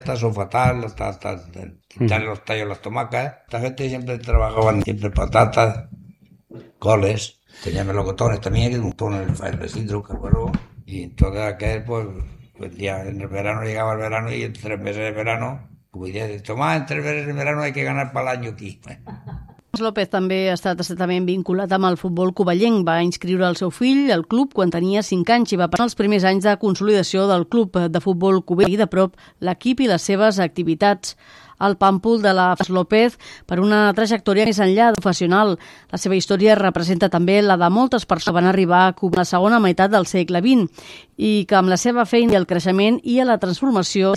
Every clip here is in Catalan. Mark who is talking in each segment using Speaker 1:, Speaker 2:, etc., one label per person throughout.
Speaker 1: son fatal, quitarle los tallos a las tomacas. Esta gente siempre trabajaban siempre patatas, coles, tenían melocotones también, que un montón en el recinto, cabrón. Y entonces aquel, pues, en el verano llegaba el verano y en 3 meses de verano, pues ya Tomás, en 3 meses de verano hay que ganar para el año aquí.
Speaker 2: López també ha estat estretament vinculat amb el futbol covellenc. Va inscriure el seu fill al club quan tenia 5 anys i va passar els primers anys de consolidació del club de futbol covellent i de prop l'equip i les seves activitats. El pàmpol de la López per una trajectòria més enllà professional. La seva història representa també la de moltes persones que van arribar a Cuba a la segona meitat del segle XX i que amb la seva feina i el creixement i a la transformació.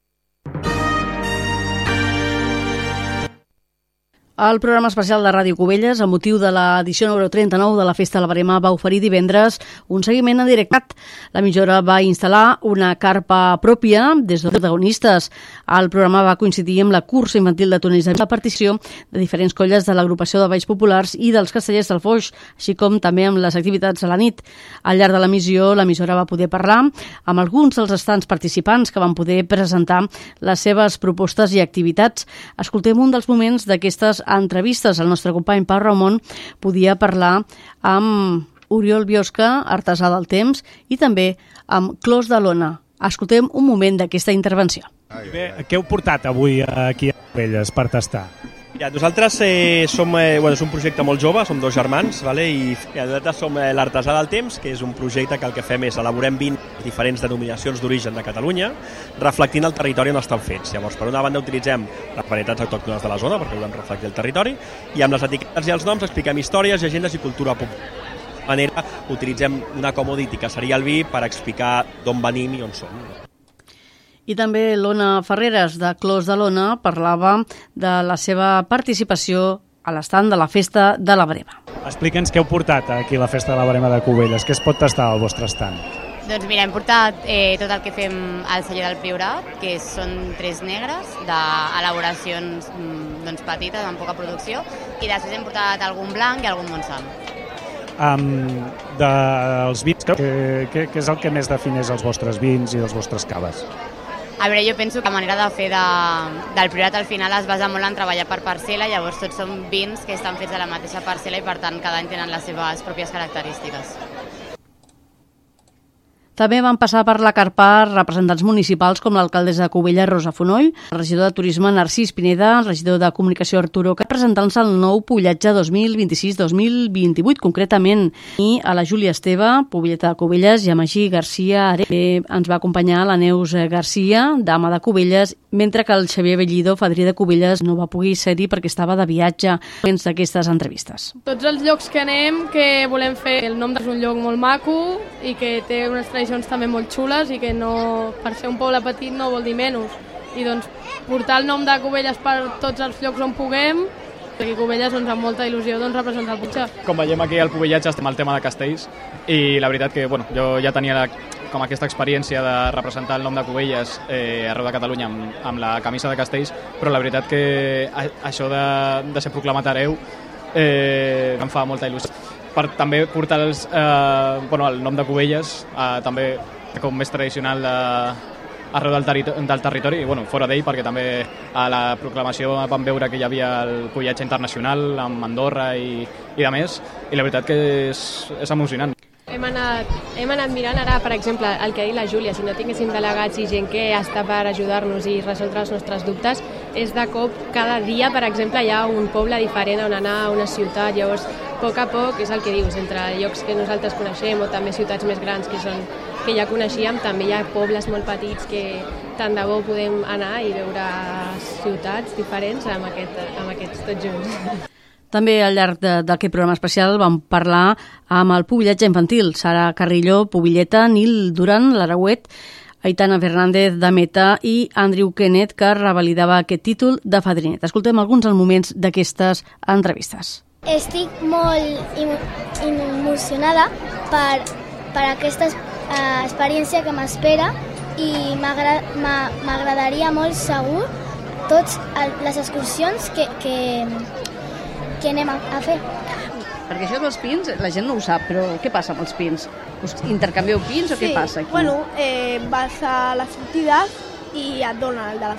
Speaker 2: El programa especial de Ràdio Cubelles, amb motiu de l'edició número 39 de la Festa de la Verema, va oferir divendres un seguiment en directe. L'emissora va instal·lar una carpa pròpia des dels protagonistes. El programa va coincidir amb la cursa infantil de tonells de la partició de diferents colles de l'agrupació de Balls Populars i dels Castellers del Foix, així com també amb les activitats a la nit. Al llarg de l'emissió, l'emissora va poder parlar amb alguns dels restants participants que van poder presentar les seves propostes i activitats. Escoltem un dels moments d'aquestes entrevistes. El nostre company Pau Ramon podia parlar amb Oriol Biosca, artesà del temps, i també amb Clos de Lona. Escoltem un moment d'aquesta intervenció.
Speaker 3: Bé, què heu portat avui aquí a Cubelles per tastar?
Speaker 4: Ja, nosaltres és un projecte molt jove, som 2 germans, i nosaltres som l'Artesà del Temps, que és un projecte que el que fem és elaborem 20 diferents denominacions d'origen de Catalunya, reflectint el territori on estan fets. Llavors, per una banda utilitzem les varietats autòctones de la zona, perquè volem reflectir el territori, i amb les etiquetes i els noms expliquem històries, llegendes i cultura popular. De manera, utilitzem una commodity, que seria el vi, per explicar d'on venim i on som.
Speaker 2: I també l'Ona Ferreres, de Clos de Lona, parlava de la seva participació a l'estand de la Festa de la Verema.
Speaker 3: Explica'ns què heu portat aquí a la Festa de la Verema de Cubelles, què es pot tastar al vostre estand?
Speaker 5: Doncs mira, hem portat tot el que fem al celler del Priorat, que són 3 negres d'elaboracions petites, amb poca producció, i després hem portat algun blanc i algun Montsant.
Speaker 3: Dels vins, què és el que més defineix els vostres vins i els vostres caves?
Speaker 5: A veure, jo penso que la manera de fer del Priorat al final es basa molt en treballar per parcel·la, llavors tots són vins que estan fets de la mateixa parcel·la i per tant cada any tenen les seves pròpies característiques.
Speaker 2: També van passar per la carpa representants municipals com l'alcaldessa de Cubelles, Rosa Fonoll, el regidor de Turisme, Narcís Pineda, el regidor de Comunicació, Arturo, que presentant-se el nou Pubillatge 2026-2028, concretament, i a la Júlia Esteve, Pubilleta de Cubelles, i a Magí Garcia Are. Ens va acompanyar la Neus Garcia, dama de Cubelles, mentre que el Xavier Bellido, fadrí de Cubelles, no va poder ser-hi perquè estava de viatge dins d'aquestes entrevistes.
Speaker 6: Tots els llocs que anem, que volem fer, el nom és un lloc molt maco i que té unes tradicions també molt xules i que no, per ser un poble petit no vol dir menys. I doncs portar el nom de Cubelles per tots els llocs on puguem, perquè Cubelles amb molta il·lusió representa el Puigdà.
Speaker 7: Com veiem aquí al Pubillatge estem al tema de castells i la veritat que jo ja tenia com aquesta experiència de representar el nom de Cubelles arreu de Catalunya amb la camisa de castells, però la veritat que això de ser proclamat hereu em fa molta il·lusió. Per també portar el nom de Cubelles també com més tradicional arreu del territori i fora d'ell, perquè també a la proclamació vam veure que hi havia el Pubillatge internacional amb Andorra i de més, i la veritat que és emocionant.
Speaker 6: Hem anat mirant ara, per exemple, el que ha dit la Júlia, si no tinguéssim delegats i gent que està per ajudar-nos i resoldre els nostres dubtes, és de cop cada dia, per exemple, hi ha un poble diferent on anar, a una ciutat, llavors a poc, és el que dius, entre llocs que nosaltres coneixem o també ciutats més grans que ja coneixíem, també hi ha pobles molt petits que tant de bo podem anar i veure ciutats diferents amb aquests tots junts.
Speaker 2: També al llarg d'aquest programa especial vam parlar amb el pubillatge infantil, Sara Carrillo, Pubilleta, Nil Duran, l'Arauet, Aitana Fernández de Meta i Andrew Kenneth, que revalidava aquest títol de fadrinet. Escoltem alguns dels moments d'aquestes entrevistes.
Speaker 8: Estic molt emocionada per aquesta experiència que m'espera i m'agradaria molt segur totes les excursions que anem a fer.
Speaker 2: Perquè això dels pins, la gent no ho sap, però què passa amb els pins? Us intercanvieu pins o què passa aquí?
Speaker 9: Bueno, vas a la sortida i et dona el de la